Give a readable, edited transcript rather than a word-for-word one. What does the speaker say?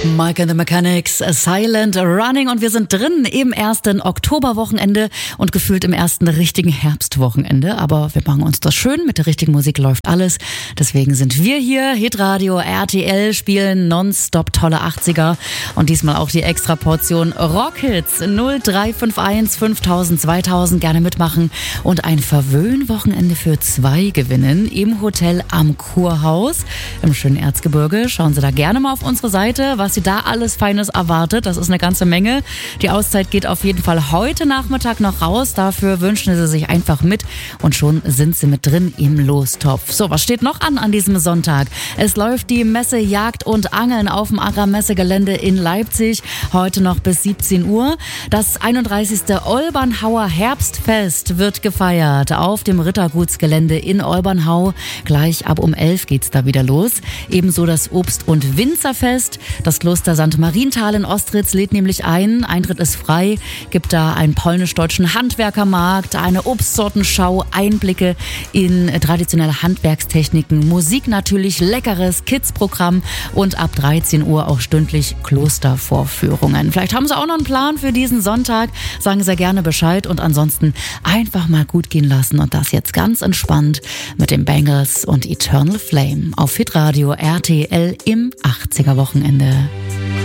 Mike and the Mechanics, Silent Running, und wir sind drin im ersten Oktoberwochenende und gefühlt im ersten richtigen Herbstwochenende. Aber wir machen uns das schön, mit der richtigen Musik läuft alles. Deswegen sind wir hier, Hitradio RTL, spielen nonstop tolle 80er und diesmal auch die Extraportion Rockhits 0351 5000 2000. Gerne mitmachen und ein Verwöhnwochenende für 2 gewinnen im Hotel am Kurhaus im schönen Erzgebirge. Schauen Sie da gerne mal auf unsere Seite, was Sie da alles Feines erwartet. Das ist eine ganze Menge. Die Auszeit geht auf jeden Fall heute Nachmittag noch raus. Dafür wünschen Sie sich einfach mit und schon sind Sie mit drin im Lostopf. So, was steht noch an diesem Sonntag? Es läuft die Messe Jagd und Angeln auf dem Agrar-Messegelände in Leipzig. Heute noch bis 17 Uhr. Das 31. Olbernhauer Herbstfest wird gefeiert auf dem Rittergutsgelände in Olbernhau. Gleich ab um 11 geht's da wieder los. Ebenso das Obst- und Winzerfest. Das Kloster St. Marienthal in Ostritz lädt nämlich ein. Eintritt ist frei. Gibt da einen polnisch-deutschen Handwerkermarkt, eine Obstsortenschau, Einblicke in traditionelle Handwerkstechniken, Musik natürlich, leckeres Kids-Programm und ab 13 Uhr auch stündlich Klostervorführungen. Vielleicht haben Sie auch noch einen Plan für diesen Sonntag. Sagen Sie gerne Bescheid und ansonsten einfach mal gut gehen lassen und das jetzt ganz entspannt mit den Bangles und Eternal Flame auf Hitradio RTL im 80er Wochenende.